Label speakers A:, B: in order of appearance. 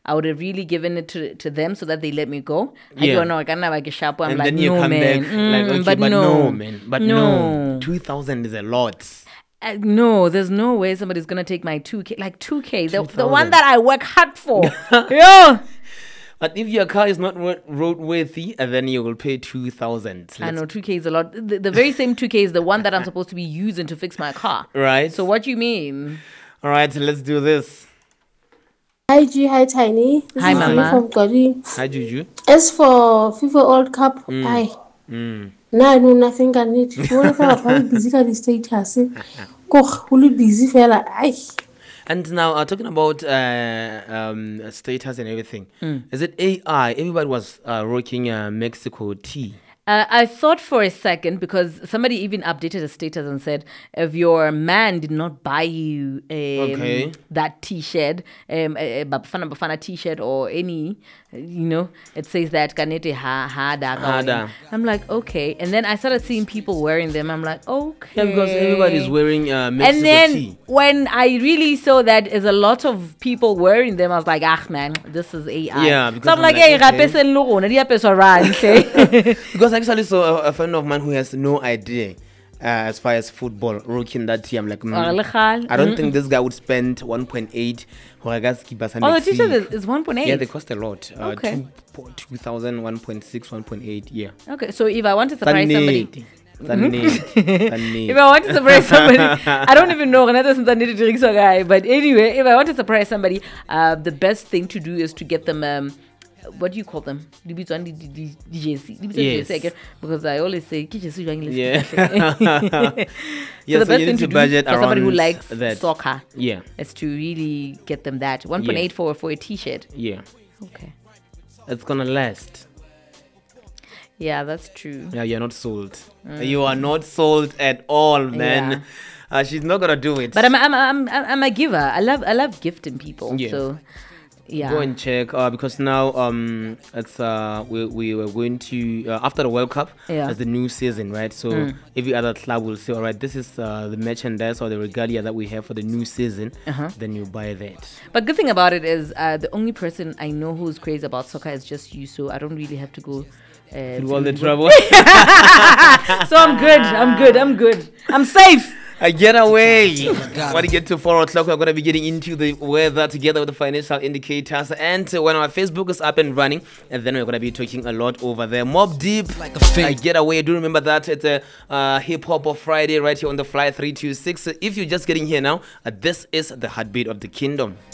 A: I would have really given it to them so that they let me go. I
B: Yeah.
A: don't know. I can't have a sharp. I'm
B: And
A: like,
B: then you
A: no,
B: come
A: man.
B: back like, okay,
A: but
B: no, man. But no.
A: no.
B: 2,000 is a lot.
A: No, there's no way somebody's gonna take my 2K. Like 2K, the
B: 2,000.
A: one that I work hard for. Yeah.
B: But if your car is not roadworthy, then you will pay 2,000.
A: I know 2K is a lot. The very same 2K is the one that I'm supposed to be using to fix my car.
B: Right.
A: So what do you mean?
B: All right, let's do this.
C: Hi G, hi Tiny. This
A: Hi,
C: is
A: Mama.
C: Juju from Gori.
B: Hi, Juju.
C: As for FIFA World Cup, now I know nothing can it. You want to have busy ka di status. Koch, fully busy fella. Ay.
B: And now, talking about status and everything, is it AI? Everybody was rocking Mexico tea.
A: I thought for a second because somebody even updated a status and said if your man did not buy you that T-shirt, Bafana T-shirt or any, it says that Kanete Hada. I'm like, okay. And then I started seeing people wearing them. I'm like, okay.
B: Yeah, because everybody's wearing Mexico
A: and then
B: tea.
A: when I really saw that there's a lot of people wearing them, I was like, man, this is AI.
B: Yeah,
A: so
B: because
A: I'm like, hey,
B: Because I actually saw a friend of mine who has no idea as far as football rocking that tea. I'm like, I don't think this guy would spend 1.8.
A: Oh, the t-shirt is 1.8.
B: Yeah, they cost a lot.
A: Okay.
B: 2,000, 1.6, 1.8. Yeah.
A: Okay, so if I want to surprise somebody.
B: If
A: I want to surprise somebody, I don't even know another since I need to drink so guy. But anyway, if I want to surprise somebody, the best thing to do is to get them what do you call them? DJC. Because I always say
B: yeah.
A: So the best
B: you
A: thing
B: need
A: to
B: to budget
A: do for somebody who
B: around
A: likes
B: that.
A: soccer
B: is
A: to really get them that 1.8 for a t-shirt.
B: Yeah.
A: Okay.
B: It's gonna last.
A: Yeah, that's true.
B: Yeah, you're not sold. You are not sold at all, man. She's not gonna do it.
A: But I'm a giver. I love gifting people.
B: Yeah.
A: So yeah.
B: Go and check because now it's we were going to after the World Cup it's the new season, right? So every other club will say, all right, this is the merchandise or the regalia that we have for the new season. Then you buy that.
A: But good thing about it is the only person I know who's crazy about soccer is just you, so I don't really have to go
B: through all the trouble.
A: So I'm good. I'm safe.
B: I get away. When we get to 4 o'clock, we're going to be getting into the weather together with the financial indicators. And when our Facebook is up and running, and then we're going to be talking a lot over there. Mob Deep, like I get away. Do remember that it's a Hip Hop of Friday right here on the Fly 326. If you're just getting here now, this is the heartbeat of the kingdom.